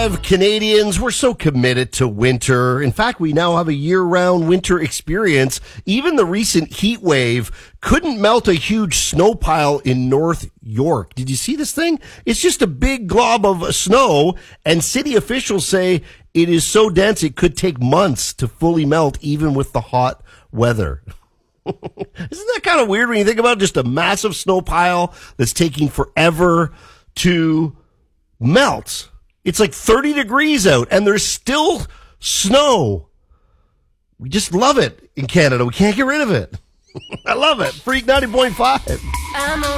of Canadians, we're so committed to winter. In fact, we now have a year-round winter experience. Even the recent heat wave couldn't melt a huge snow pile in North York. Did you see this thing? It's just a big glob of snow, and city officials say it is so dense it could take months to fully melt even with the hot weather. Isn't that kind of weird when you think about it? Just a massive snow pile that's taking forever to melt. It's like 30 degrees out and there's still snow. We just love it in Canada. We can't get rid of it. I love it. Freak 90.5.